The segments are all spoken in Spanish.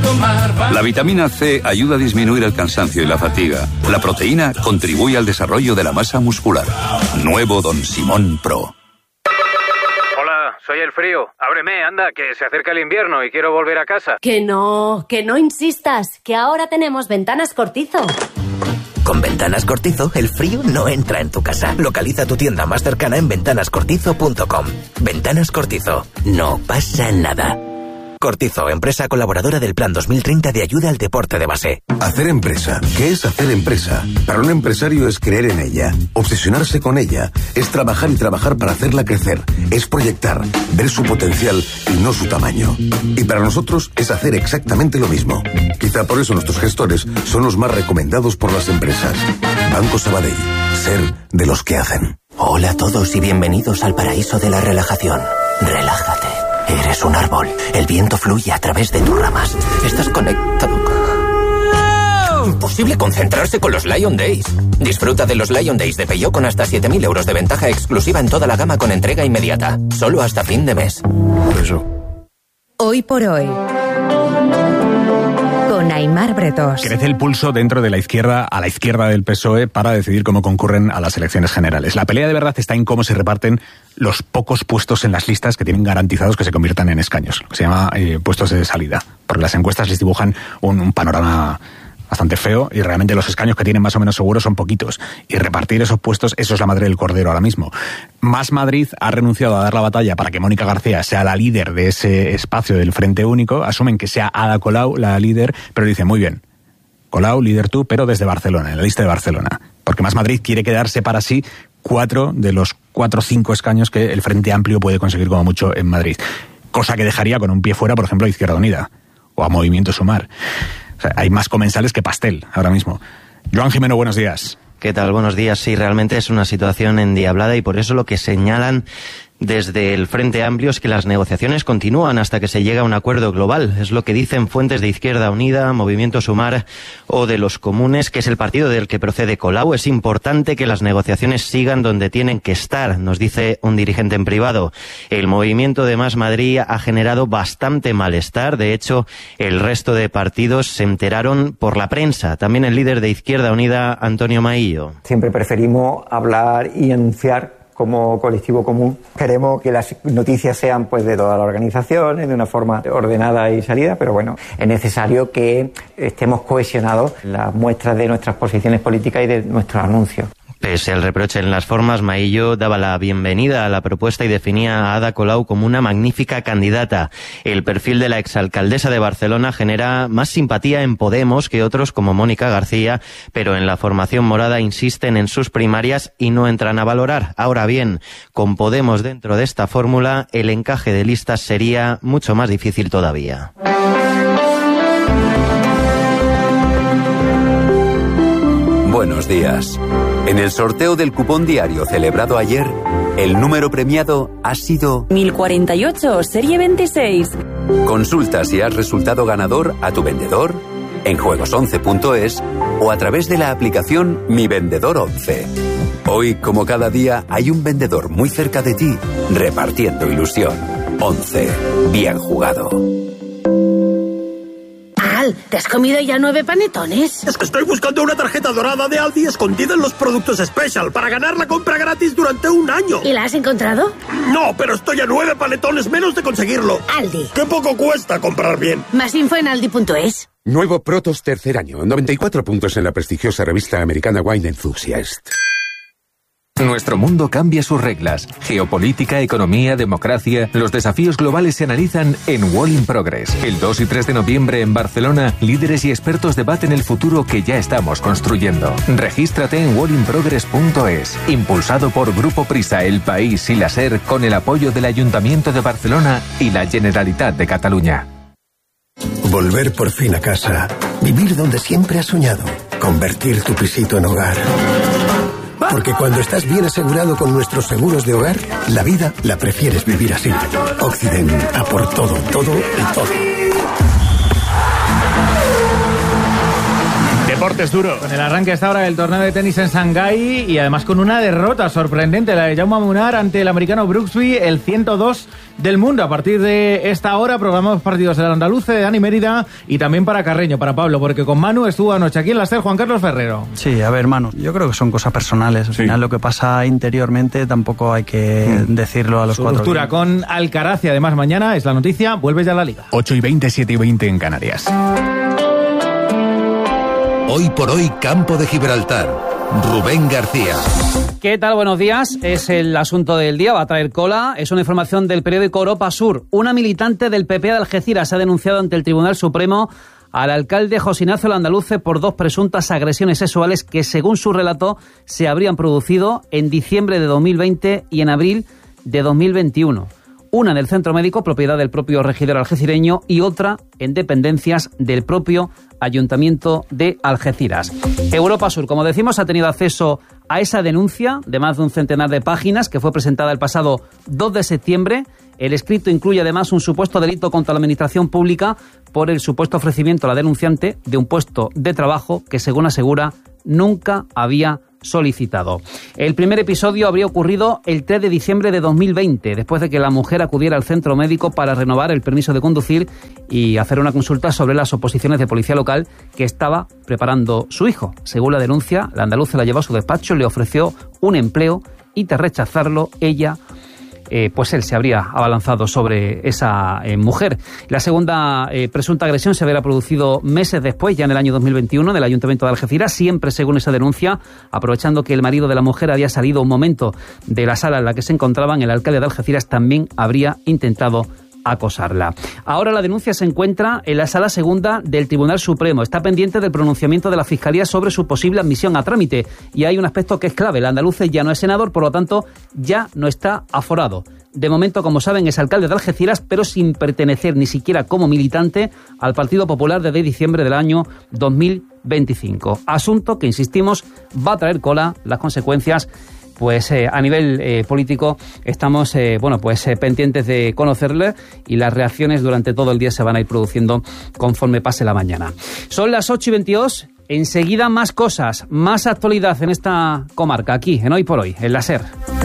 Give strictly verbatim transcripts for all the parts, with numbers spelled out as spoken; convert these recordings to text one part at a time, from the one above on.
La vitamina C ayuda a disminuir el cansancio y la fatiga. La proteína contribuye al desarrollo de la masa muscular. Nuevo Don Simón Pro. Hola, soy el frío. Ábreme, anda, que se acerca el invierno y quiero volver a casa. Que no, que no insistas, que ahora tenemos Ventanas Cortizo. Con Ventanas Cortizo, el frío no entra en tu casa. Localiza tu tienda más cercana en ventanas cortizo punto com. Ventanas Cortizo. No pasa nada. Cortizo, empresa colaboradora del Plan dos mil treinta de ayuda al deporte de base. Hacer empresa. ¿Qué es hacer empresa? Para un empresario es creer en ella, obsesionarse con ella, es trabajar y trabajar para hacerla crecer, es proyectar, ver su potencial y no su tamaño. Y para nosotros es hacer exactamente lo mismo. Quizá por eso nuestros gestores son los más recomendados por las empresas. Banco Sabadell. Ser de los que hacen. Hola a todos y bienvenidos al paraíso de la relajación. Relájate. Eres un árbol. El viento fluye a través de tus ramas. Estás conectado. Imposible concentrarse con los Lion Days. Disfruta de los Lion Days de Peugeot con hasta siete mil euros de ventaja exclusiva en toda la gama con entrega inmediata. Solo hasta fin de mes. Eso. Hoy por hoy. Con Aimar Bretos. Crece el pulso dentro de la izquierda, a la izquierda del P S O E, para decidir cómo concurren a las elecciones generales. La pelea de verdad está en cómo se reparten los pocos puestos en las listas que tienen garantizados que se conviertan en escaños, lo que se llama eh, puestos de salida. Porque las encuestas les dibujan un, un panorama bastante feo y realmente los escaños que tienen más o menos seguros son poquitos. Y repartir esos puestos, eso es la madre del cordero ahora mismo. Más Madrid ha renunciado a dar la batalla para que Mónica García sea la líder de ese espacio del Frente Único. Asumen que sea Ada Colau la líder, pero dicen, muy bien, Colau, líder tú, pero desde Barcelona, en la lista de Barcelona. Porque Más Madrid quiere quedarse para sí cuatro de los cuatro o cinco escaños que el Frente Amplio puede conseguir como mucho en Madrid. Cosa que dejaría con un pie fuera, por ejemplo, a Izquierda Unida o a Movimiento Sumar. O sea, hay más comensales que pastel ahora mismo. Joan Jimeno, buenos días. ¿Qué tal? Buenos días. Sí, realmente es una situación endiablada y por eso lo que señalan desde el Frente Amplio es que las negociaciones continúan hasta que se llegue a un acuerdo global. Es lo que dicen fuentes de Izquierda Unida, Movimiento Sumar o de los Comunes, que es el partido del que procede Colau. Es importante que las negociaciones sigan donde tienen que estar, nos dice un dirigente en privado. El movimiento de Más Madrid ha generado bastante malestar. De hecho, el resto de partidos se enteraron por la prensa. También el líder de Izquierda Unida, Antonio Maillo. Siempre preferimos hablar y anunciar como colectivo común. Queremos que las noticias sean pues de toda la organización, de una forma ordenada y salida, pero bueno, es necesario que estemos cohesionados en las muestras de nuestras posiciones políticas y de nuestros anuncios. Pese al reproche en las formas, Maillo daba la bienvenida a la propuesta y definía a Ada Colau como una magnífica candidata. El perfil de la exalcaldesa de Barcelona genera más simpatía en Podemos que otros como Mónica García, pero en la formación morada insisten en sus primarias y no entran a valorar. Ahora bien, con Podemos dentro de esta fórmula, el encaje de listas sería mucho más difícil todavía. Buenos días. En el sorteo del cupón diario celebrado ayer, el número premiado ha sido mil cuarenta y ocho, serie veintiséis. Consulta si has resultado ganador a tu vendedor, en juegos once punto es o a través de la aplicación Mi Vendedor once. Hoy, como cada día, hay un vendedor muy cerca de ti repartiendo ilusión. once. Bien jugado. ¿Te has comido ya nueve panetones? Es que estoy buscando una tarjeta dorada de Aldi escondida en los productos Special para ganar la compra gratis durante un año. ¿Y la has encontrado? No, pero estoy a nueve panetones menos de conseguirlo. Aldi. ¡Qué poco cuesta comprar bien! Más info en aldi punto es. Nuevo Protos tercer año. noventa y cuatro puntos en la prestigiosa revista americana Wine Enthusiast. Nuestro mundo cambia sus reglas. Geopolítica, economía, democracia. Los desafíos globales se analizan en Wall in Progress. El dos y tres de noviembre en Barcelona, líderes y expertos debaten el futuro que ya estamos construyendo. Regístrate en wall in progress punto es. Impulsado por Grupo Prisa, El País y la SER, con el apoyo del Ayuntamiento de Barcelona y la Generalitat de Cataluña. Volver por fin a casa. Vivir donde siempre has soñado. Convertir tu pisito en hogar. Porque cuando estás bien asegurado con nuestros seguros de hogar, la vida la prefieres vivir así. Occident, a por todo, todo y todo. es duro. Con el arranque hasta ahora del torneo de tenis en Shanghái y además con una derrota sorprendente, la de Jaume Munar ante el americano Brooksby, el ciento dos del mundo. A partir de esta hora programamos partidos del Andaluce, de Dani Mérida y también para Carreño, para Pablo, porque con Manu estuvo anoche aquí en la SER Juan Carlos Ferrero. Sí, a ver, Manu, yo creo que son cosas personales. Al sí. final lo que pasa interiormente tampoco hay que mm. decirlo a los Su cuatro. Ruptura con Alcaraz y además mañana es la noticia, vuelve ya a la Liga. ocho y veinte, siete y veinte en Canarias. Hoy por hoy, Campo de Gibraltar. Rubén García. ¿Qué tal? Buenos días. Es el asunto del día, va a traer cola. Es una información del periódico Europa Sur. Una militante del P P de Algeciras ha denunciado ante el Tribunal Supremo al alcalde José Ignacio Landaluce por dos presuntas agresiones sexuales que, según su relato, se habrían producido en diciembre de dos mil veinte y en abril de dos mil veintiuno. Una en el centro médico, propiedad del propio regidor algecireño, y otra en dependencias del propio Ayuntamiento de Algeciras. Europa Sur, como decimos, ha tenido acceso a esa denuncia de más de un centenar de páginas que fue presentada el pasado dos de septiembre. El escrito incluye además un supuesto delito contra la administración pública por el supuesto ofrecimiento a la denunciante de un puesto de trabajo que, según asegura, nunca había solicitado. El primer episodio habría ocurrido el tres de diciembre de dos mil veinte, después de que la mujer acudiera al centro médico para renovar el permiso de conducir y hacer una consulta sobre las oposiciones de policía local que estaba preparando su hijo. Según la denuncia, la andaluza la llevó a su despacho, le ofreció un empleo y tras rechazarlo, ella Eh, pues él se habría abalanzado sobre esa eh, mujer. La segunda eh, presunta agresión se habría producido meses después, ya en el año dos mil veintiuno, en el Ayuntamiento de Algeciras, siempre según esa denuncia, aprovechando que el marido de la mujer había salido un momento de la sala en la que se encontraban, el alcalde de Algeciras también habría intentado acosarla. Ahora la denuncia se encuentra en la Sala Segunda del Tribunal Supremo. Está pendiente del pronunciamiento de la Fiscalía sobre su posible admisión a trámite. Y hay un aspecto que es clave. El andaluce ya no es senador, por lo tanto, ya no está aforado. De momento, como saben, es alcalde de Algeciras, pero sin pertenecer ni siquiera como militante al Partido Popular desde diciembre del año dos mil veinticinco. Asunto que, insistimos, va a traer cola. Las consecuencias, pues eh, a nivel eh, político estamos eh, bueno pues eh, pendientes de conocerle, y las reacciones durante todo el día se van a ir produciendo conforme pase la mañana. Son las ocho y veintidós, enseguida más cosas, más actualidad en esta comarca, aquí en Hoy por Hoy, en la SER.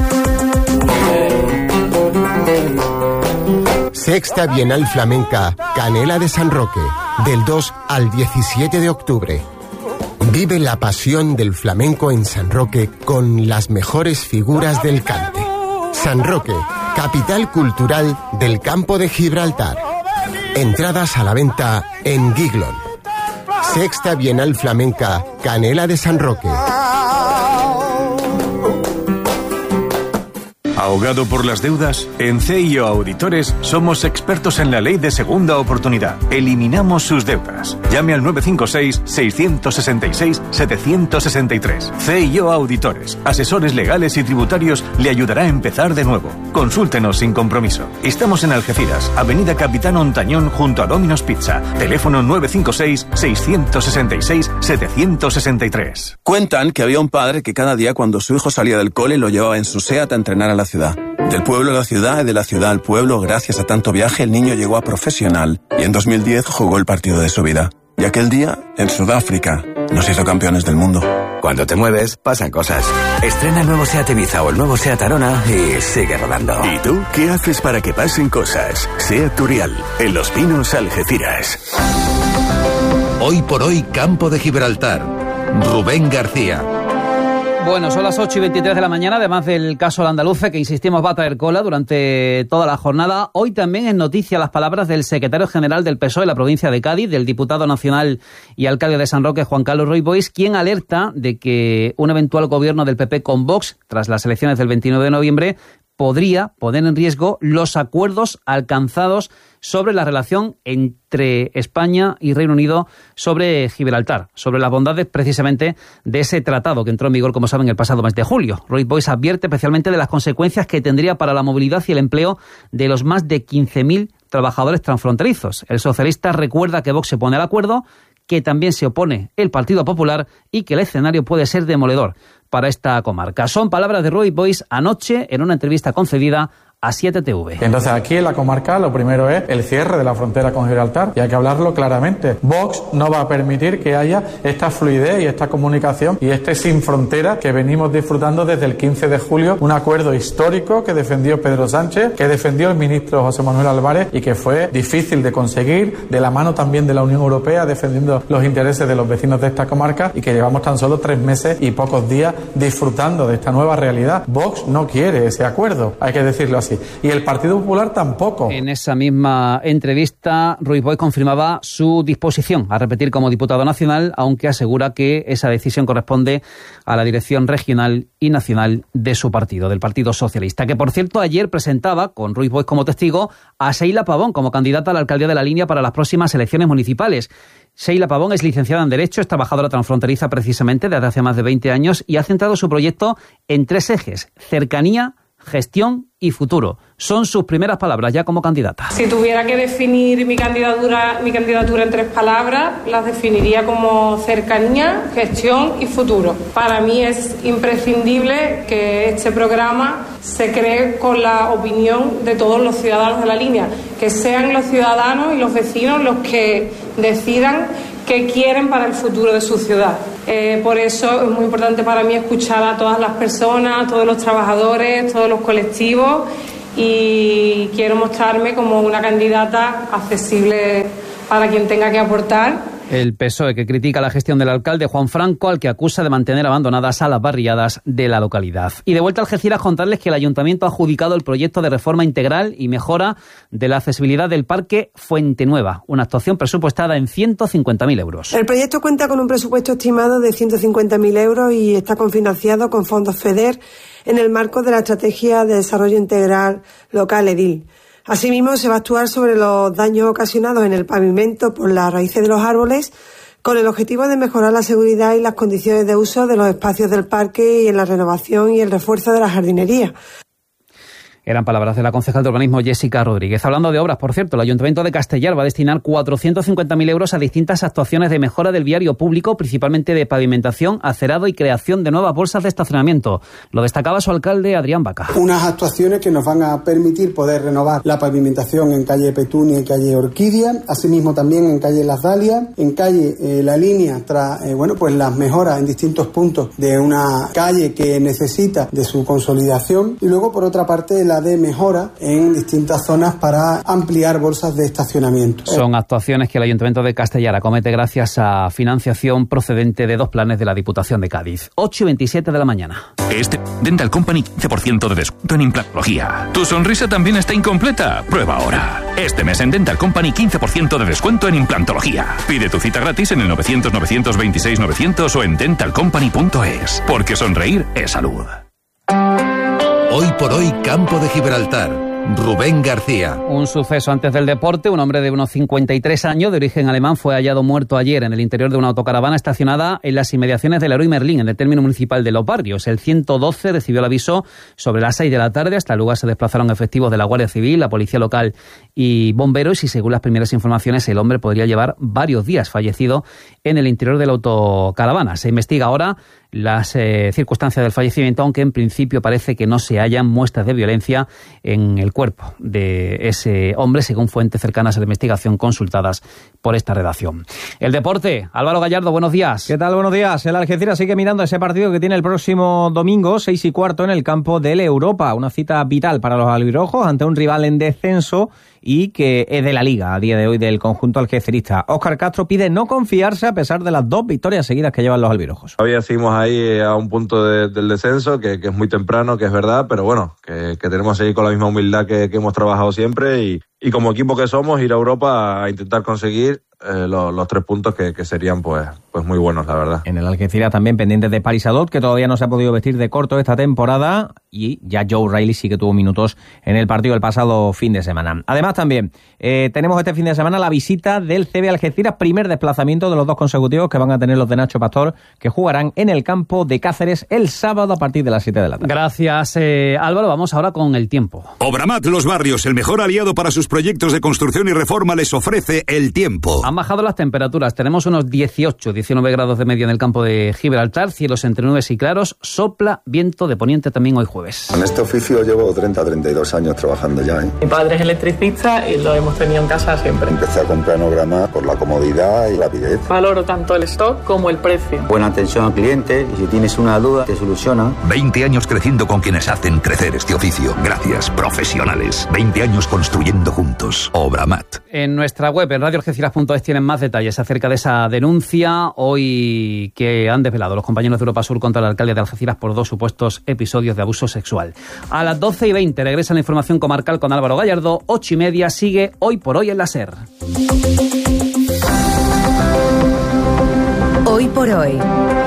Sexta Bienal Flamenca Canela de San Roque, del dos al diecisiete de octubre. Vive la pasión del flamenco en San Roque con las mejores figuras del cante. San Roque, capital cultural del Campo de Gibraltar. Entradas a la venta en Giglon. Sexta Bienal Flamenca Canela de San Roque. ¿Ahogado por las deudas? En C I O Auditores somos expertos en la ley de segunda oportunidad. Eliminamos sus deudas. Llame al nueve cinco seis, seis seis seis, siete seis tres. C I O Auditores, asesores legales y tributarios, le ayudará a empezar de nuevo. Consúltenos sin compromiso. Estamos en Algeciras, Avenida Capitán Ontañón, junto a Domino's Pizza. Teléfono nueve cinco seis, seis seis seis, siete seis tres. Cuentan que había un padre que cada día cuando su hijo salía del cole lo llevaba en su SEAT a entrenar a la ciudad. Del pueblo a la ciudad y de la ciudad al pueblo, gracias a tanto viaje, el niño llegó a profesional y en dos mil diez jugó el partido de su vida. Y aquel día, en Sudáfrica, nos hizo campeones del mundo. Cuando te mueves, pasan cosas. Estrena el nuevo SEAT Ibiza o el nuevo SEAT Arona y sigue rodando. ¿Y tú qué haces para que pasen cosas? SEAT Turial, en Los Pinos, Algeciras. Hoy por hoy, Campo de Gibraltar. Rubén García. Bueno, son las ocho y veintitrés de la mañana, además del caso del andaluce, que insistimos va a traer cola durante toda la jornada. Hoy también es noticia las palabras del secretario general del P S O E en la provincia de Cádiz, del diputado nacional y alcalde de San Roque, Juan Carlos Roy Boix, quien alerta de que un eventual gobierno del P P con Vox, tras las elecciones del veintinueve de noviembre, podría poner en riesgo los acuerdos alcanzados sobre la relación entre España y Reino Unido sobre Gibraltar, sobre las bondades precisamente de ese tratado que entró en vigor, como saben, el pasado mes de julio. Roy Boix advierte especialmente de las consecuencias que tendría para la movilidad y el empleo de los más de quince mil trabajadores transfronterizos. El socialista recuerda que Vox se pone al acuerdo, que también se opone el Partido Popular y que el escenario puede ser demoledor para esta comarca. Son palabras de Roy Boix anoche en una entrevista concedida a siete T V. Entonces aquí en la comarca lo primero es el cierre de la frontera con Gibraltar y hay que hablarlo claramente. Vox no va a permitir que haya esta fluidez y esta comunicación y este sin frontera que venimos disfrutando desde el quince de julio, un acuerdo histórico que defendió Pedro Sánchez, que defendió el ministro José Manuel Álvarez y que fue difícil de conseguir, de la mano también de la Unión Europea, defendiendo los intereses de los vecinos de esta comarca, y que llevamos tan solo tres meses y pocos días disfrutando de esta nueva realidad. Vox no quiere ese acuerdo, hay que decirlo así, y el Partido Popular tampoco. En esa misma entrevista, Ruiz Boix confirmaba su disposición a repetir como diputado nacional, aunque asegura que esa decisión corresponde a la dirección regional y nacional de su partido, del Partido Socialista, que por cierto ayer presentaba, con Ruiz Boix como testigo, a Sheila Pavón como candidata a la alcaldía de La Línea para las próximas elecciones municipales. Sheila Pavón es licenciada en Derecho, es trabajadora transfronteriza precisamente desde hace más de veinte años y ha centrado su proyecto en tres ejes: cercanía, gestión y futuro. Son sus primeras palabras ya como candidata. Si tuviera que definir mi candidatura, mi candidatura en tres palabras, las definiría como cercanía, gestión y futuro. Para mí es imprescindible que este programa se cree con la opinión de todos los ciudadanos de La Línea, que sean los ciudadanos y los vecinos los que decidan qué quieren para el futuro de su ciudad. Eh, por eso es muy importante para mí escuchar a todas las personas, a todos los trabajadores, todos los colectivos, y quiero mostrarme como una candidata accesible para quien tenga que aportar. El P S O E, que critica la gestión del alcalde Juan Franco, al que acusa de mantener abandonadas a las barriadas de la localidad. Y de vuelta a Algeciras, contarles que el Ayuntamiento ha adjudicado el proyecto de reforma integral y mejora de la accesibilidad del Parque Fuente Nueva, una actuación presupuestada en ciento cincuenta mil euros. El proyecto cuenta con un presupuesto estimado de ciento cincuenta mil euros y está cofinanciado con fondos FEDER en el marco de la Estrategia de Desarrollo Integral Local EDIL. Asimismo, se va a actuar sobre los daños ocasionados en el pavimento por las raíces de los árboles, con el objetivo de mejorar la seguridad y las condiciones de uso de los espacios del parque y en la renovación y el refuerzo de la jardinería. Eran palabras de la concejal de urbanismo Jessica Rodríguez. Hablando de obras, por cierto, el Ayuntamiento de Castellar va a destinar cuatrocientos cincuenta mil euros a distintas actuaciones de mejora del viario público, principalmente de pavimentación, acerado y creación de nuevas bolsas de estacionamiento. Lo destacaba su alcalde, Adrián Baca. Unas actuaciones que nos van a permitir poder renovar la pavimentación en calle Petunia y calle Orquídea, asimismo también en calle Las Dalias, en calle eh, La Línea, tras eh, bueno, pues las mejoras en distintos puntos de una calle que necesita de su consolidación, y luego por otra parte la de mejora en distintas zonas para ampliar bolsas de estacionamiento. Son actuaciones que el Ayuntamiento de Castellar acomete gracias a financiación procedente de dos planes de la Diputación de Cádiz. ocho y veintisiete de la mañana. Este Dental Company quince por ciento de descuento en implantología. ¿Tu sonrisa también está incompleta? Prueba ahora. Este mes en Dental Company quince por ciento de descuento en implantología. Pide tu cita gratis en el novecientos, novecientos veintiséis, novecientos o en dental company punto es. Porque sonreír es salud. Hoy por hoy, Campo de Gibraltar. Rubén García. Un suceso antes del deporte. Un hombre de unos cincuenta y tres años, de origen alemán, fue hallado muerto ayer en el interior de una autocaravana estacionada en las inmediaciones del Leroy Merlin, en el término municipal de Los Barrios. El ciento doce recibió el aviso sobre las seis de la tarde. Hasta el lugar se desplazaron efectivos de la Guardia Civil, la Policía Local y bomberos, y según las primeras informaciones, el hombre podría llevar varios días fallecido en el interior de la autocaravana. Se investiga ahora las eh, circunstancias del fallecimiento, aunque en principio parece que no se hallan muestras de violencia en el cuerpo de ese hombre, según fuentes cercanas a la investigación consultadas por esta redacción. El deporte, Álvaro Gallardo, buenos días. ¿Qué tal? Buenos días. El Algeciras sigue mirando ese partido que tiene el próximo domingo, seis y cuarto, en el campo del Europa. Una cita vital para los albirrojos ante un rival en descenso y que es de la Liga a día de hoy del conjunto algecerista. Óscar Castro pide no confiarse a pesar de las dos victorias seguidas que llevan los albirrojos. Todavía seguimos ahí a un punto de, del descenso, que, que es muy temprano, que es verdad, pero bueno, que, que tenemos que seguir con la misma humildad que, que hemos trabajado siempre y, y como equipo que somos, ir a Europa a intentar conseguir eh, los, los tres puntos que, que serían pues, pues muy buenos, la verdad. En el Algeciras también pendientes de Paris Adot, que todavía no se ha podido vestir de corto esta temporada, y ya Joe Riley sí que tuvo minutos en el partido el pasado fin de semana. Además también eh, tenemos este fin de semana la visita del C B Algeciras, primer desplazamiento de los dos consecutivos que van a tener los de Nacho Pastor, que jugarán en el campo de Cáceres el sábado a partir de las siete de la tarde. Gracias, eh, Álvaro. Vamos ahora con el tiempo. Obramat Los Barrios, el mejor aliado para sus proyectos de construcción y reforma les ofrece el tiempo. Han bajado las temperaturas. Tenemos unos dieciocho, diecinueve grados de media en el campo de Gibraltar, cielos entre nubes y claros, sopla viento de poniente también hoy jueves. En este oficio llevo treinta a treinta y dos años trabajando ya, ¿eh? Mi padre es electricista y lo hemos tenido en casa siempre. Empecé a comprar Nograma por la comodidad y rapidez. Valoro tanto el stock como el precio. Buena atención al cliente y si tienes una duda te soluciona. veinte años creciendo con quienes hacen crecer este oficio. Gracias, profesionales. veinte años construyendo juntos. Obramat. En nuestra web, en radio algeciras punto es, tienen más detalles acerca de esa denuncia hoy que han desvelado los compañeros de Europa Sur contra el alcalde de Algeciras por dos supuestos episodios de abuso sexual. A las doce y veinte regresa la información comarcal con Álvaro Gallardo. Ocho y media sigue Hoy por Hoy en la SER. Hoy por Hoy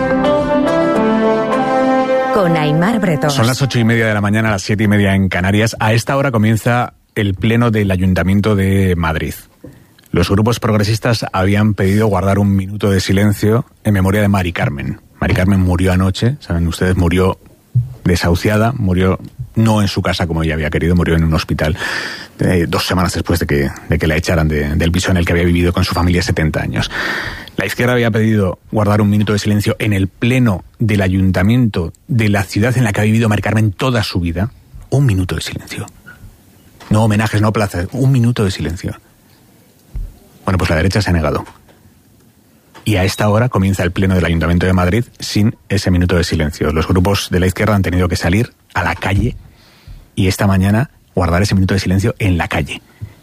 con Aimar Bretón. Son las ocho y media de la mañana, a las siete y media en Canarias. A esta hora comienza el pleno del Ayuntamiento de Madrid. Los grupos progresistas habían pedido guardar un minuto de silencio en memoria de Mari Carmen. Mari Carmen murió anoche, saben ustedes, murió desahuciada, murió no en su casa como ella había querido, murió en un hospital eh, dos semanas después de que, de que la echaran de, del piso en el que había vivido con su familia setenta años. La izquierda había pedido guardar un minuto de silencio en el pleno del Ayuntamiento de la ciudad en la que ha vivido Mari Carmen toda su vida. Un minuto de silencio. No homenajes, no plazas, un minuto de silencio. Bueno, pues la derecha se ha negado. Y a esta hora comienza el pleno del Ayuntamiento de Madrid sin ese minuto de silencio. Los grupos de la izquierda han tenido que salir a la calle y esta mañana guardar ese minuto de silencio en la calle.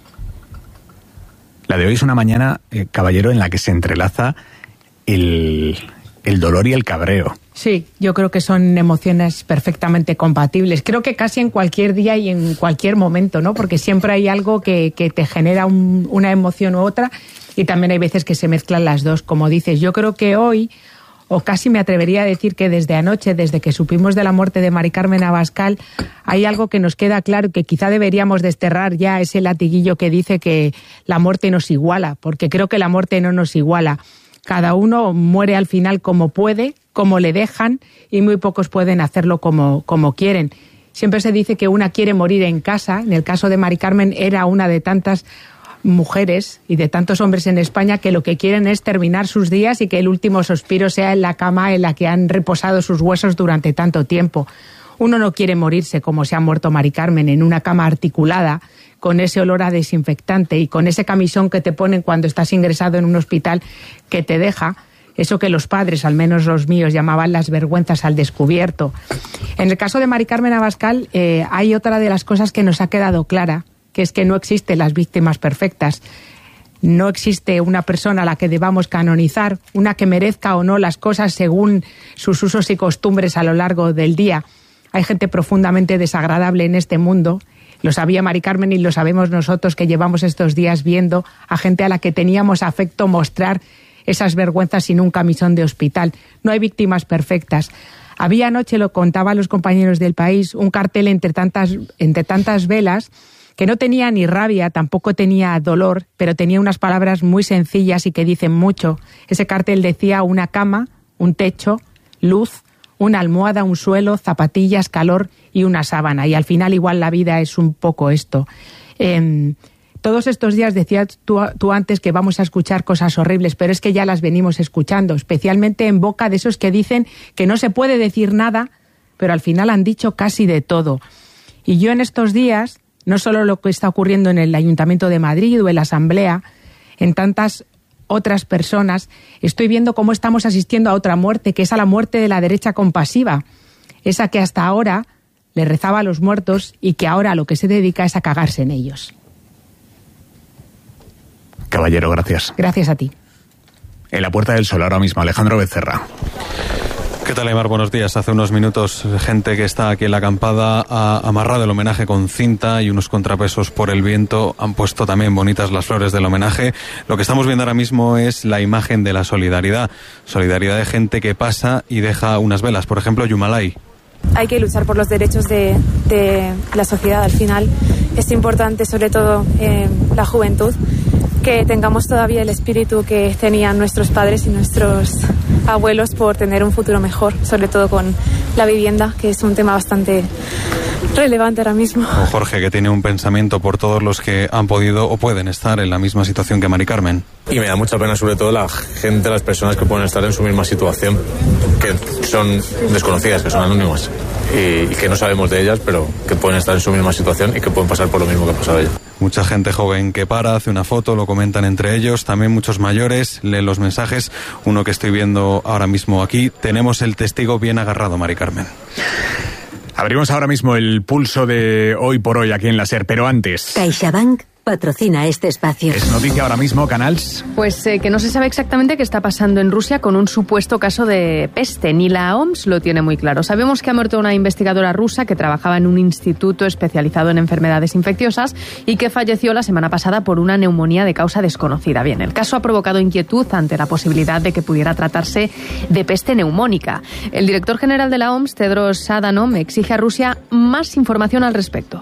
La de hoy es una mañana, eh, caballero, en la que se entrelaza el, el dolor y el cabreo. Sí, yo creo que son emociones perfectamente compatibles. Creo que casi en cualquier día y en cualquier momento, ¿no? Porque siempre hay algo que, que te genera un, una emoción u otra y también hay veces que se mezclan las dos, como dices. Yo creo que hoy, o casi me atrevería a decir que desde anoche, desde que supimos de la muerte de Mari Carmen Abascal, hay algo que nos queda claro, que quizá deberíamos desterrar ya ese latiguillo que dice que la muerte nos iguala, porque creo que la muerte no nos iguala. Cada uno muere al final como puede, como le dejan, y muy pocos pueden hacerlo como, como quieren. Siempre se dice que una quiere morir en casa. En el caso de Mari Carmen era una de tantas mujeres y de tantos hombres en España que lo que quieren es terminar sus días y que el último suspiro sea en la cama en la que han reposado sus huesos durante tanto tiempo. Uno no quiere morirse como se ha muerto Mari Carmen, en una cama articulada, con ese olor a desinfectante y con ese camisón que te ponen cuando estás ingresado en un hospital que te deja eso que los padres, al menos los míos, llamaban las vergüenzas al descubierto. En el caso de Mari Carmen Abascal eh, hay otra de las cosas que nos ha quedado clara, que es que no existen las víctimas perfectas. No existe una persona a la que debamos canonizar, una que merezca o no las cosas según sus usos y costumbres a lo largo del día. Hay gente profundamente desagradable en este mundo. Lo sabía Mari Carmen y lo sabemos nosotros que llevamos estos días viendo a gente a la que teníamos afecto mostrar esas vergüenzas sin un camisón de hospital. No hay víctimas perfectas. Había anoche, lo contaban los compañeros del País, un cartel entre tantas, entre tantas velas que no tenía ni rabia, tampoco tenía dolor, pero tenía unas palabras muy sencillas y que dicen mucho. Ese cartel decía una cama, un techo, luz, una almohada, un suelo, zapatillas, calor y una sábana. Y al final igual la vida es un poco esto. Eh, todos estos días decías tú, tú antes que vamos a escuchar cosas horribles, pero es que ya las venimos escuchando, especialmente en boca de esos que dicen que no se puede decir nada, pero al final han dicho casi de todo. Y yo en estos días, no solo lo que está ocurriendo en el Ayuntamiento de Madrid o en la Asamblea, en tantas otras personas, estoy viendo cómo estamos asistiendo a otra muerte, que es a la muerte de la derecha compasiva, esa que hasta ahora le rezaba a los muertos y que ahora a lo que se dedica es a cagarse en ellos. Caballero, gracias. Gracias a ti. En la Puerta del Sol ahora mismo, Alejandro Becerra. ¿Qué tal, Aimar? Buenos días. Hace unos minutos, gente que está aquí en la acampada ha amarrado el homenaje con cinta y unos contrapesos por el viento. Han puesto también bonitas las flores del homenaje. Lo que estamos viendo ahora mismo es la imagen de la solidaridad. Solidaridad de gente que pasa y deja unas velas. Por ejemplo, Yumalay. Hay que luchar por los derechos de, de la sociedad. Al final es importante, sobre todo eh, la juventud, que tengamos todavía el espíritu que tenían nuestros padres y nuestros abuelos por tener un futuro mejor, sobre todo con la vivienda, que es un tema bastante relevante ahora mismo. O Jorge, que tiene un pensamiento por todos los que han podido o pueden estar en la misma situación que Mari Carmen. Y me da mucha pena sobre todo la gente, las personas que pueden estar en su misma situación, que son desconocidas, que son anónimas y, y que no sabemos de ellas, pero que pueden estar en su misma situación y que pueden pasar por lo mismo que ha pasado ella. Mucha gente joven que para, hace una foto, lo comentan entre ellos, también muchos mayores, leen los mensajes. Uno que estoy viendo ahora mismo aquí, tenemos el testigo bien agarrado, Mari Carmen. Abrimos ahora mismo el pulso de Hoy por Hoy aquí en la SER, pero antes... CaixaBank patrocina este espacio. Es noticia ahora mismo, Canals. Pues eh, que no se sabe exactamente qué está pasando en Rusia con un supuesto caso de peste. Ni la O M S lo tiene muy claro. Sabemos que ha muerto una investigadora rusa que trabajaba en un instituto especializado en enfermedades infecciosas y que falleció la semana pasada por una neumonía de causa desconocida. Bien, el caso ha provocado inquietud ante la posibilidad de que pudiera tratarse de peste neumónica. El director general de la O M S, Tedros Adhanom, exige a Rusia más información al respecto.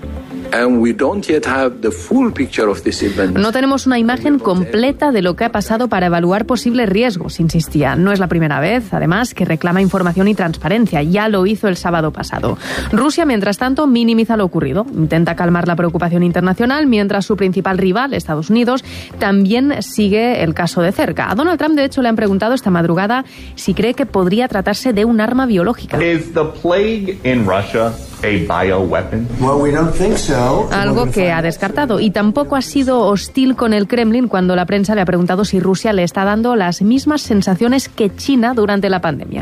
No tenemos una imagen completa de lo que ha pasado para evaluar posibles riesgos, insistía. No es la primera vez, además, que reclama información y transparencia. Ya lo hizo el sábado pasado. Rusia, mientras tanto, minimiza lo ocurrido. Intenta calmar la preocupación internacional, mientras su principal rival, Estados Unidos, también sigue el caso de cerca. A Donald Trump, de hecho, le han preguntado esta madrugada si cree que podría tratarse de un arma biológica. Is the plague in Russia a bioweapon? Well, we don't think so. Algo que ha descartado, y tampoco ha sido hostil con el Kremlin cuando la prensa le ha preguntado si Rusia le está dando las mismas sensaciones que China durante la pandemia.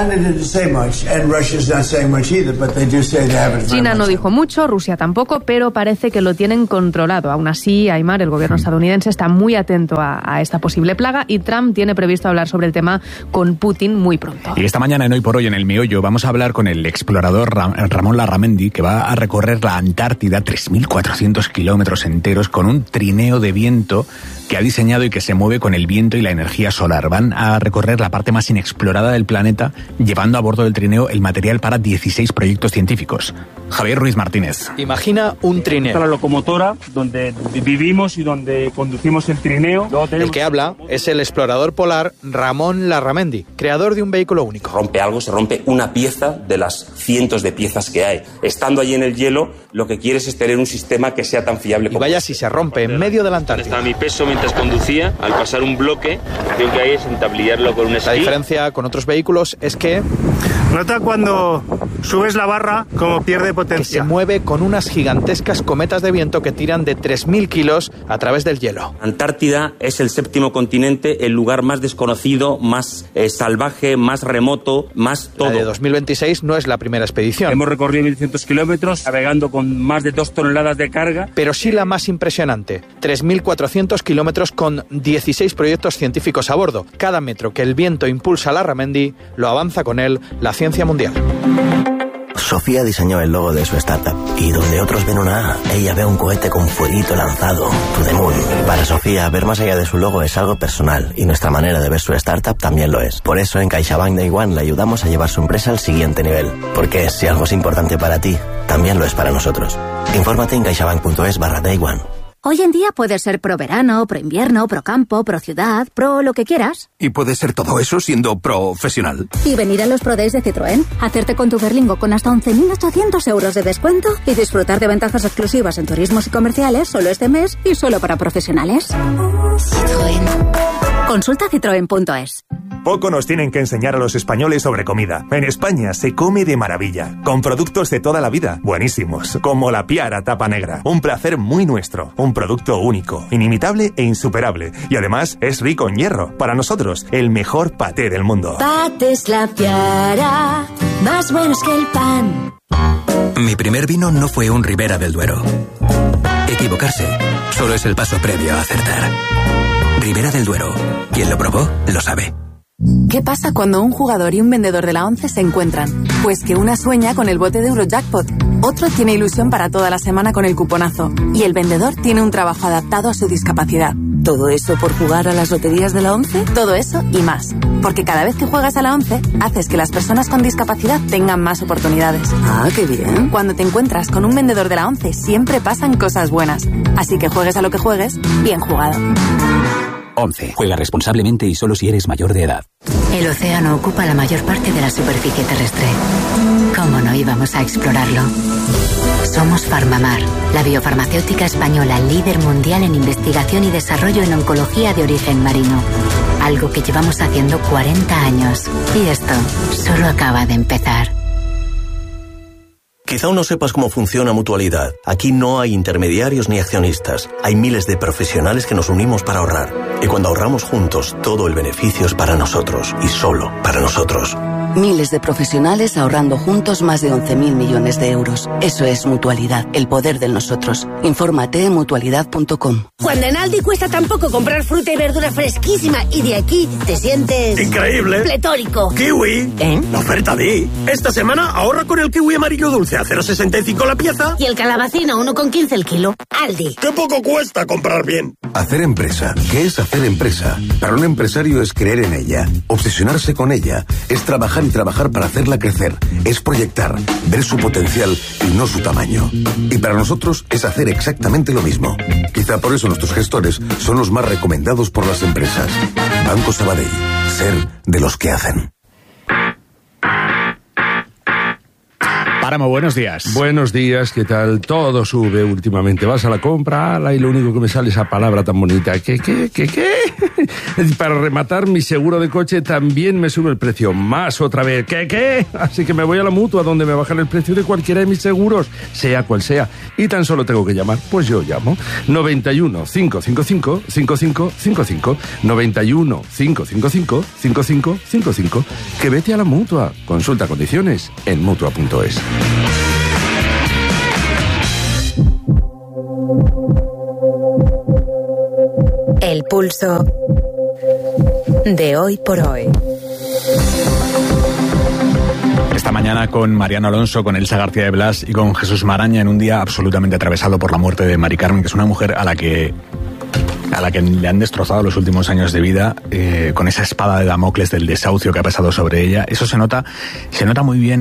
China no dijo mucho, Rusia tampoco, pero parece que lo tienen controlado. Aún así, Aymar, el gobierno estadounidense está muy atento a, a esta posible plaga y Trump tiene previsto hablar sobre el tema con Putin muy pronto. Y esta mañana en Hoy por Hoy, en el Meollo, vamos a hablar con el explorador Ram- Ramón Larramendi, que va a recorrer la Antártida, tres mil cuatrocientos kilómetros enteros, con un trineo de viento que ha diseñado y que se mueve con el viento y la energía solar. Van a recorrer la parte más inexplorada del planeta, llevando a bordo del trineo el material para dieciséis proyectos científicos. Javier Ruiz Martínez. Imagina un trineo. La locomotora donde vivimos y donde conducimos el trineo. El que habla es el explorador polar Ramón Larramendi, creador de un vehículo único. Rompe algo, se rompe una pieza de las cientos de piezas que hay. Estando allí en el hielo, lo que quieres es tener un sistema que sea tan fiable como... Y vaya si se rompe en medio de la Antártida. Estaba mi peso mientras conducía, al pasar un bloque, la acción que hay es entablillarlo con un esquí. La diferencia con otros vehículos es que... Nota cuando subes la barra como pierde potencia. Que se mueve con unas gigantescas cometas de viento que tiran de tres mil kilos a través del hielo. Antártida es el séptimo continente, el lugar más desconocido, más eh, salvaje, más remoto, más todo. La de dos mil veintiséis no es la primera expedición. Hemos recorrido mil cientos kilómetros, navegando con más de dos toneladas de carga. Pero sí la más impresionante, tres mil cuatrocientos kilómetros con dieciséis proyectos científicos a bordo. Cada metro que el viento impulsa a Larramendi, lo avanza con él la ciencia mundial. Sofía diseñó el logo de su startup y donde otros ven una A, ella ve un cohete con fueguito lanzado, to the moon. Para Sofía, ver más allá de su logo es algo personal y nuestra manera de ver su startup también lo es. Por eso en CaixaBank Day One le ayudamos a llevar su empresa al siguiente nivel. Porque si algo es importante para ti, también lo es para nosotros. Infórmate en caixabank.es barra Day One. Hoy en día puedes ser pro verano, pro invierno, pro campo, pro ciudad, pro lo que quieras. Y puedes ser todo eso siendo profesional. Y venir a los Pro Days de Citroën, hacerte con tu Berlingo con hasta once mil ochocientos euros de descuento y disfrutar de ventajas exclusivas en turismos y comerciales solo este mes y solo para profesionales. Citroën. Consulta citroen punto es. Poco nos tienen que enseñar a los españoles sobre comida. En España se come de maravilla, con productos de toda la vida, buenísimos, como la Piara Tapa Negra. Un placer muy nuestro, un producto único, inimitable e insuperable. Y además es rico en hierro. Para nosotros, el mejor paté del mundo. Patés La Piara, más buenos que el pan. Mi primer vino no fue un Ribera del Duero. Equivocarse solo es el paso previo a acertar. Ribera del Duero. Quien lo probó, lo sabe. ¿Qué pasa cuando un jugador y un vendedor de la ONCE se encuentran? Pues que una sueña con el bote de Eurojackpot, otro tiene ilusión para toda la semana con el cuponazo y el vendedor tiene un trabajo adaptado a su discapacidad. ¿Todo eso por jugar a las loterías de la ONCE? Todo eso y más. Porque cada vez que juegas a la ONCE, haces que las personas con discapacidad tengan más oportunidades. Ah, qué bien. Cuando te encuentras con un vendedor de la ONCE, siempre pasan cosas buenas. Así que juegues a lo que juegues, bien jugado. once. Juega responsablemente y solo si eres mayor de edad. El océano ocupa la mayor parte de la superficie terrestre. ¿Cómo no íbamos a explorarlo? Somos Farmamar, la biofarmacéutica española líder mundial en investigación y desarrollo en oncología de origen marino. Algo que llevamos haciendo cuarenta años. Y esto solo acaba de empezar. Quizá aún no sepas cómo funciona Mutualidad. Aquí no hay intermediarios ni accionistas. Hay miles de profesionales que nos unimos para ahorrar. Y cuando ahorramos juntos, todo el beneficio es para nosotros. Y solo para nosotros. Miles de profesionales ahorrando juntos más de once mil millones de euros. Eso es Mutualidad, el poder del nosotros. Infórmate en mutualidad punto com. Cuando en Aldi cuesta tan poco comprar fruta y verdura fresquísima y de aquí te sientes... ¡increíble! ¡Pletórico! ¡Kiwi! ¿Eh? La oferta Di. Esta semana ahorra con el kiwi amarillo dulce a cero coma sesenta y cinco la pieza. Y el calabacín a uno coma quince el kilo. Aldi. ¡Qué poco cuesta comprar bien! Hacer empresa. ¿Qué es hacer empresa? Para un empresario es creer en ella, obsesionarse con ella, es trabajar y trabajar para hacerla crecer, es proyectar, ver su potencial y no su tamaño. Y para nosotros es hacer exactamente lo mismo. Quizá por eso nuestros gestores son los más recomendados por las empresas. Banco Sabadell, ser de los que hacen. Páramo, buenos días. Buenos días, ¿qué tal? Todo sube últimamente. Vas a la compra, ala, y lo único que me sale es esa palabra tan bonita. ¿Qué, qué, qué, qué? Para rematar, mi seguro de coche también me sube el precio. Más otra vez. ¿Qué, qué? Así que me voy a la Mutua, donde me bajan el precio de cualquiera de mis seguros, sea cual sea. Y tan solo tengo que llamar. Pues yo llamo. noventa y uno, cinco cinco cinco, cinco cinco cinco cinco. noventa y uno, cinco cinco cinco, cinco cinco cinco cinco. Que vete a la Mutua. Consulta condiciones en mutua punto es. El pulso de hoy por hoy. Esta mañana con Mariano Alonso, con Elsa García de Blas y con Jesús Maraña, en un día absolutamente atravesado por la muerte de Mari Carmen, que es una mujer a la que a la que le han destrozado los últimos años de vida, eh, con esa espada de Damocles del desahucio que ha pasado sobre ella. Eso se nota, se nota muy bien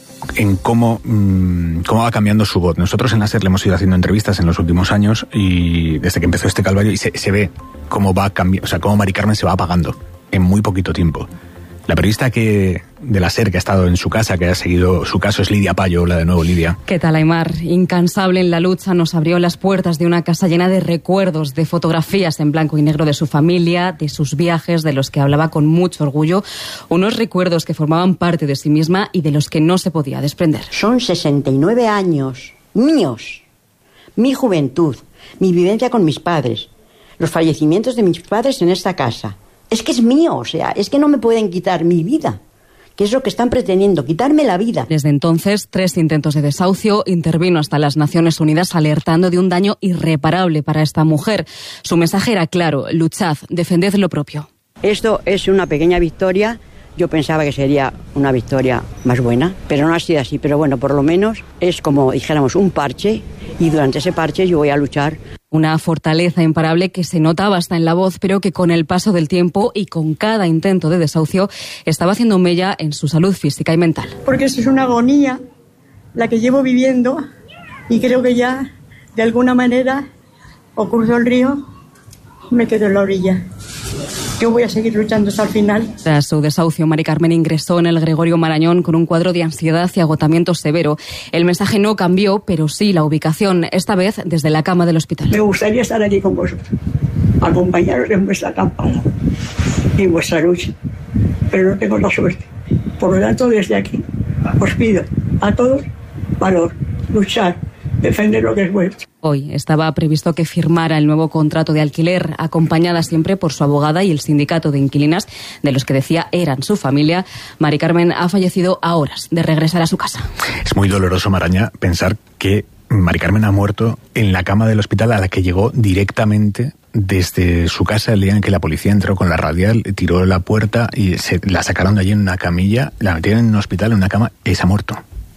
en cómo, mmm, cómo va cambiando su voz. Nosotros en la SER le hemos ido haciendo entrevistas en los últimos años y desde que empezó este calvario, y se, se ve cómo va cambiando, o sea, cómo Mari Carmen se va apagando en muy poquito tiempo. La periodista que de la SER que ha estado en su casa, que ha seguido su caso, es Lidia Payo. Hola de nuevo, Lidia. ¿Qué tal, Aimar? Incansable en la lucha, nos abrió las puertas de una casa llena de recuerdos, de fotografías en blanco y negro de su familia, de sus viajes, de los que hablaba con mucho orgullo. Unos recuerdos que formaban parte de sí misma y de los que no se podía desprender. Son sesenta y nueve años míos, mi juventud, mi vivencia con mis padres, los fallecimientos de mis padres en esta casa. Es que es mío, o sea, es que no me pueden quitar mi vida, que es lo que están pretendiendo, quitarme la vida. Desde entonces, tres intentos de desahucio, intervino hasta las Naciones Unidas alertando de un daño irreparable para esta mujer. Su mensaje era claro: luchad, defended lo propio. Esto es una pequeña victoria. Yo pensaba que sería una victoria más buena, pero no ha sido así. Pero bueno, por lo menos es como, dijéramos, un parche, y durante ese parche yo voy a luchar. Una fortaleza imparable que se notaba hasta en la voz, pero que con el paso del tiempo y con cada intento de desahucio estaba haciendo mella en su salud física y mental. Porque eso es una agonía la que llevo viviendo, y creo que ya, de alguna manera, o cruzo el río, me quedo en la orilla. Yo voy a seguir luchando hasta el final. Tras su desahucio, Mari Carmen ingresó en el Gregorio Marañón con un cuadro de ansiedad y agotamiento severo. El mensaje no cambió, pero sí la ubicación, esta vez desde la cama del hospital. Me gustaría estar aquí con vosotros, acompañaros en vuestra acampada y en vuestra lucha, pero no tengo la suerte. Por lo tanto, desde aquí os pido a todos valor, luchar, defender lo que es vuestro. Hoy estaba previsto que firmara el nuevo contrato de alquiler, acompañada siempre por su abogada y el sindicato de inquilinas, de los que decía eran su familia. Mari Carmen ha fallecido a horas de regresar a su casa. Es muy doloroso, Maraña, pensar que Mari Carmen ha muerto en la cama del hospital a la que llegó directamente desde su casa el día en que la policía entró con la radial, tiró la puerta y se la sacaron de allí en una camilla, la metieron en un hospital, en una cama, y se ha muerto.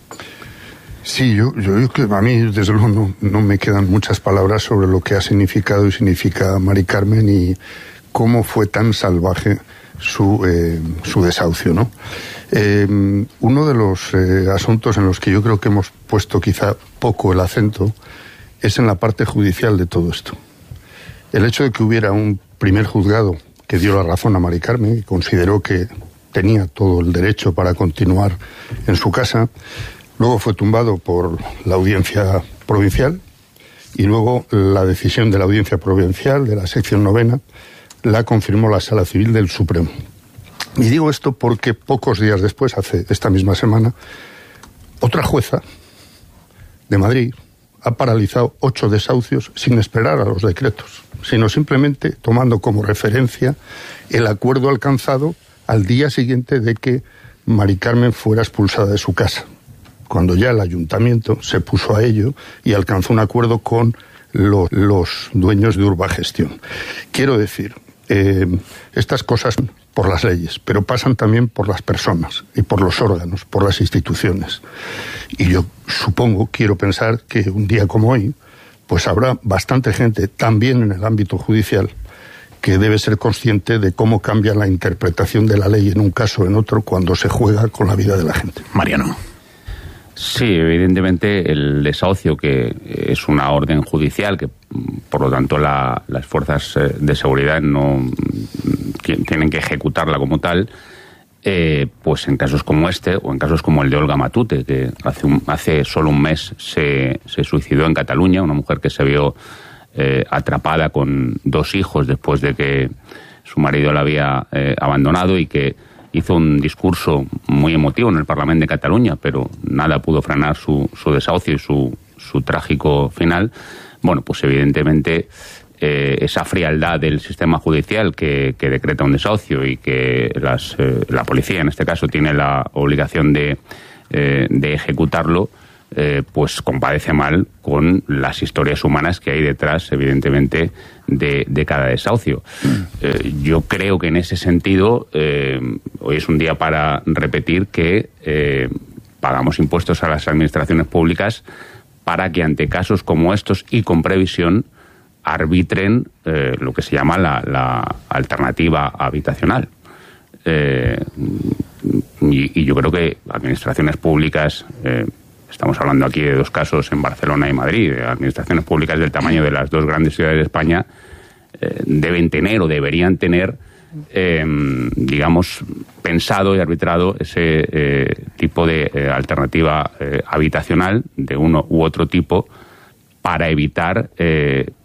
Sí, yo, yo, yo a mí desde luego no, no me quedan muchas palabras sobre lo que ha significado y significa Mari Carmen y cómo fue tan salvaje su, eh, su desahucio, ¿no? Eh, uno de los eh, asuntos en los que yo creo que hemos puesto quizá poco el acento es en la parte judicial de todo esto. El hecho de que hubiera un primer juzgado que dio la razón a Mari Carmen y consideró que tenía todo el derecho para continuar en su casa. Luego fue tumbado por la audiencia provincial y luego la decisión de la audiencia provincial de la sección novena la confirmó la Sala Civil del Supremo. Y digo esto porque pocos días después, hace esta misma semana, otra jueza de Madrid ha paralizado ocho desahucios sin esperar a los decretos, sino simplemente tomando como referencia el acuerdo alcanzado al día siguiente de que Mari Carmen fuera expulsada de su casa, cuando ya el ayuntamiento se puso a ello y alcanzó un acuerdo con los, los dueños de Urbagestión. Quiero decir, eh, estas cosas por las leyes, pero pasan también por las personas y por los órganos, por las instituciones. Y yo supongo, quiero pensar que un día como hoy, pues habrá bastante gente, también en el ámbito judicial, que debe ser consciente de cómo cambia la interpretación de la ley en un caso o en otro cuando se juega con la vida de la gente. Mariano. Sí, evidentemente el desahucio, que es una orden judicial, que por lo tanto la, las fuerzas de seguridad no tienen que ejecutarla como tal, eh, pues en casos como este, o en casos como el de Olga Matute, que hace, un, hace solo un mes se, se suicidó en Cataluña, una mujer que se vio eh, atrapada con dos hijos después de que su marido la había eh, abandonado, y que hizo un discurso muy emotivo en el Parlamento de Cataluña, pero nada pudo frenar su, su desahucio y su, su trágico final. Bueno, pues evidentemente eh, esa frialdad del sistema judicial que, que decreta un desahucio y que las, eh, la policía, en este caso, tiene la obligación de, eh, de ejecutarlo, eh, pues compadece mal con las historias humanas que hay detrás, evidentemente, de, de cada desahucio. Eh, yo creo que en ese sentido, eh, hoy es un día para repetir que eh, pagamos impuestos a las administraciones públicas para que ante casos como estos y con previsión arbitren eh, lo que se llama la, la alternativa habitacional. Eh, y, y yo creo que administraciones públicas, eh, estamos hablando aquí de dos casos en Barcelona y Madrid, de administraciones públicas del tamaño de las dos grandes ciudades de España, eh, deben tener o deberían tener, eh, digamos, pensado y arbitrado ese eh, tipo de eh, alternativa eh, habitacional de uno u otro tipo, para evitar eh,